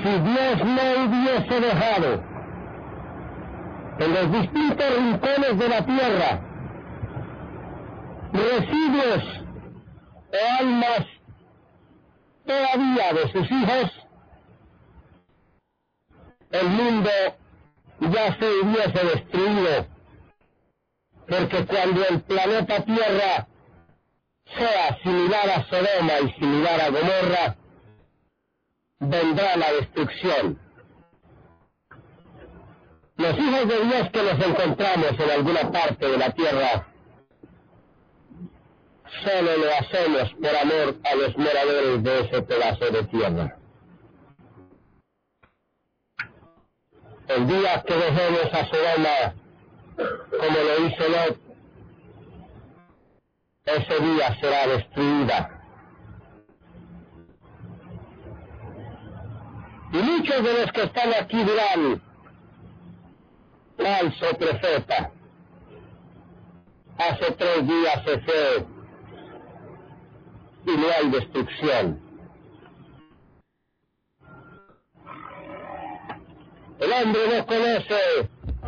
Si Dios no hubiese dejado en los distintos rincones de la tierra residuos o almas todavía de sus hijos, el mundo ya se hubiese destruido, porque cuando el planeta Tierra sea similar a Sodoma y similar a Gomorra, vendrá la destrucción. Los hijos de Dios que nos encontramos en alguna parte de la tierra, solo lo hacemos por amor a los moradores de ese pedazo de tierra. El día que dejemos a Sodoma, como lo hizo Lot, ese día será destruida. Y muchos de los que están aquí dirán: falso profeta, hace 3 días se fue y no hay destrucción. El hombre no conoce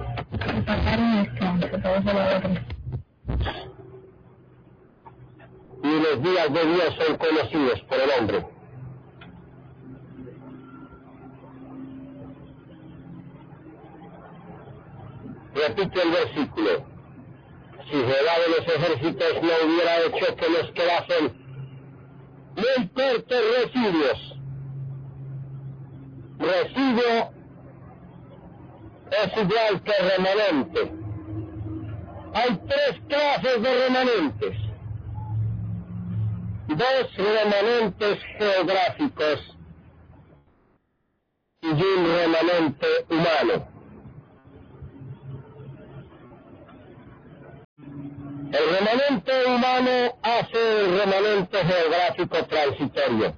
y los días de Dios son conocidos por el hombre. Repite el versículo: si Jehová de los ejércitos no hubiera hecho que nos quedasen muy cortos residuos. Residuo es igual que remanente. Hay 3 clases de remanentes: 2 remanentes geográficos y un remanente humano. El remanente humano hace el remanente geográfico transitorio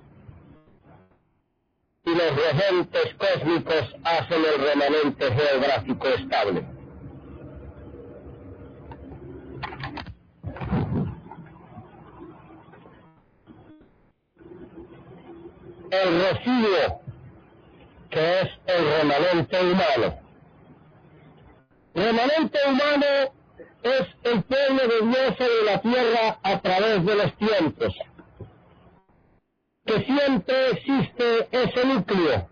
y los regentes cósmicos hacen el remanente geográfico estable. El residuo, que es el remanente humano. Remanente humano es el pueblo de Dios sobre la tierra a través de los tiempos, que siempre existe ese núcleo,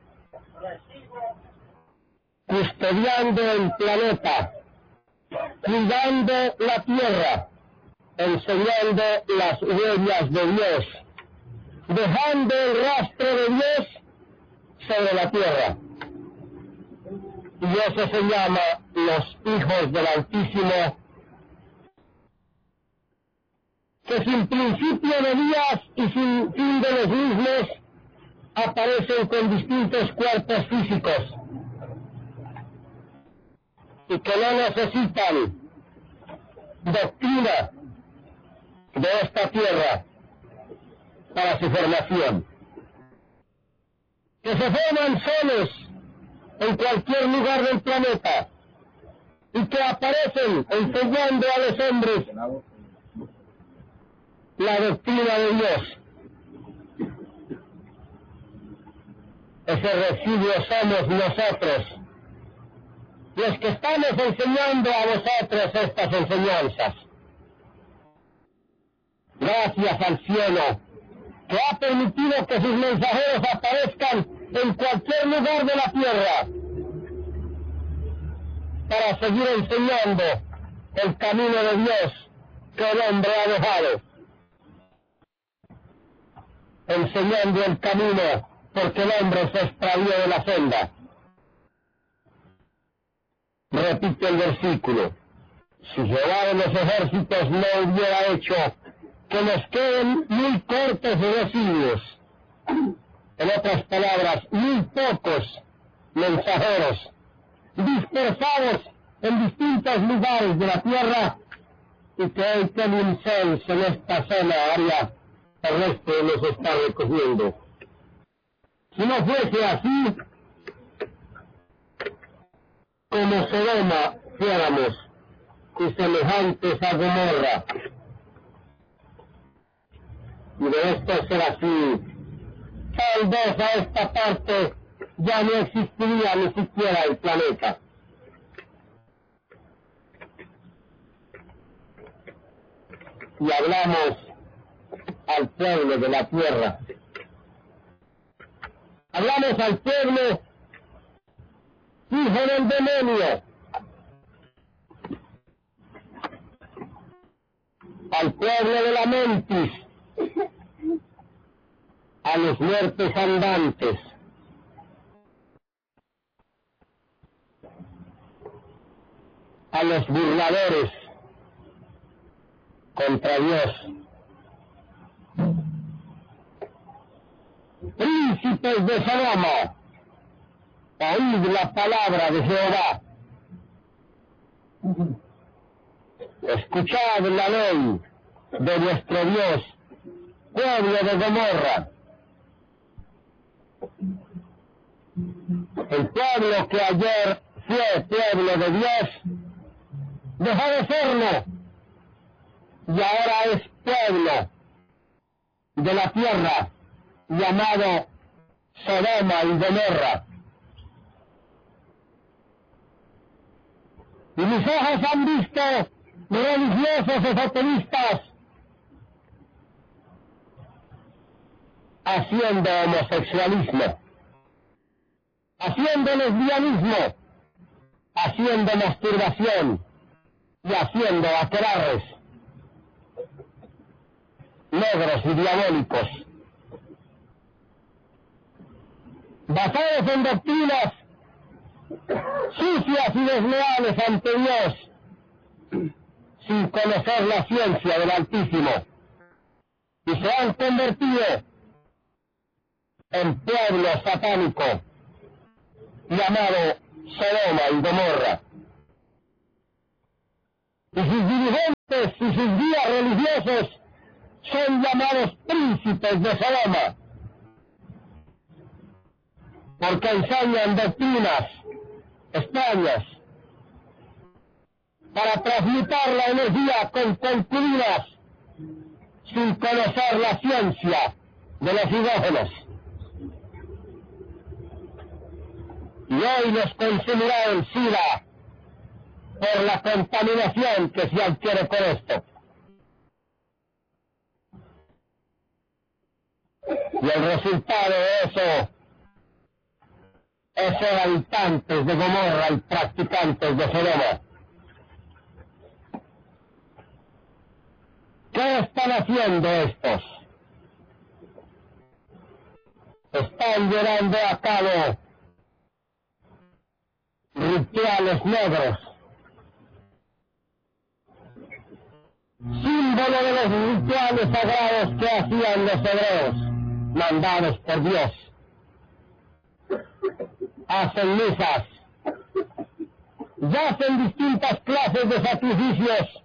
custodiando el planeta, cuidando la tierra, enseñando las huellas de Dios, dejando el rastro de Dios sobre la tierra. Y eso se llama los hijos del Altísimo, que sin principio de días y sin fin de los mismos aparecen con distintos cuerpos físicos y que no necesitan doctrina de esta tierra para su formación, que se forman solos en cualquier lugar del planeta y que aparecen enseñando a los hombres la doctrina de Dios. Ese residuo somos nosotros, los que estamos enseñando a vosotros estas enseñanzas. Gracias al cielo, que ha permitido que sus mensajeros aparezcan en cualquier lugar de la tierra para seguir enseñando el camino de Dios que el hombre ha dejado. Enseñando el camino porque el hombre se extravió de la senda. Repite el versículo: si Jehová de los ejércitos no hubiera hecho que nos queden muy cortos residuos, en otras palabras, muy pocos mensajeros dispersados en distintos lugares de la tierra, y que hoy Kevin Sells en esta zona área terrestre nos está recogiendo. Si no fuese así, como Sodoma fuéramos y semejantes a Gomorra. Y de esto ser así, tal vez a esta parte ya no existiría ni siquiera el planeta. Y hablamos al pueblo de la tierra. Hablamos al pueblo hijo del demonio, al pueblo de la mentis, a los muertos andantes, a los burladores contra Dios, príncipes de Sodoma, oíd la palabra de Jehová, escuchad la ley de vuestro Dios, pueblo de Gomorra, el pueblo que ayer fue pueblo de Dios, dejó de serlo, y ahora es pueblo de la tierra, llamado Sodoma y Gomorra. Y mis ojos han visto religiosos esoteristas haciendo homosexualismo, haciendo lesbianismo, haciendo masturbación y haciendo aquelarres negros y diabólicos, basados en doctrinas sucias y desleales ante Dios, sin conocer la ciencia del Altísimo, y se han convertido en pueblo satánico llamado Sodoma y Gomorra. Y sus dirigentes y sus guías religiosos son llamados príncipes de Sodoma, porque enseñan doctrinas extrañas para transmutar la energía con concubinas sin conocer la ciencia de los hidrógenos. Y hoy los consumirá el SIDA por la contaminación que se adquiere con esto. Y el resultado de eso es ser habitantes de Gomorra y practicantes de Sodoma. ¿Qué están haciendo estos? Están llevando a cabo rituales negros, símbolo de los rituales sagrados que hacían los hebreos, mandados por Dios. Hacen misas, y hacen distintas clases de sacrificios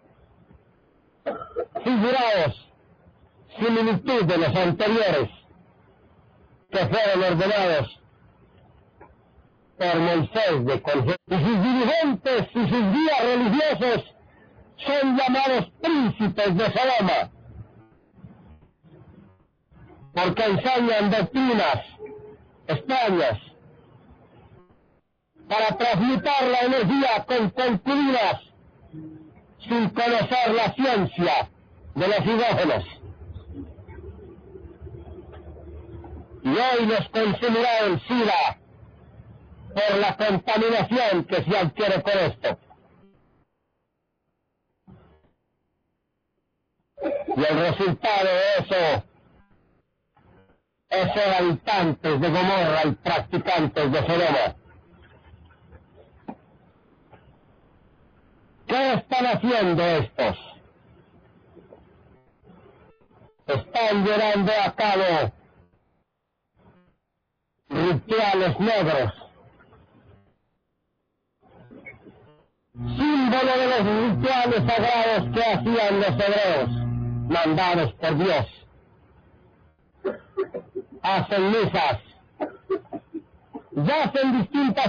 figurados, similitud de los anteriores, que fueron ordenados por Moisés de Congel. Y sus dirigentes y sus guías religiosos son llamados príncipes de Sodoma, porque enseñan doctrinas extrañas para transmutar la energía con concubinas sin conocer la ciencia de los hidrógenos. Y hoy los consumirá el SIDA por la contaminación que se adquiere con esto. Y el resultado de eso es ser habitantes de Gomorra y practicantes de Sodoma. ¿Qué están haciendo estos? Están llevando a cabo rituales negros, símbolo de los rituales sagrados que hacían los hebreos, mandados por Dios. Hacen misas, y hacen distintas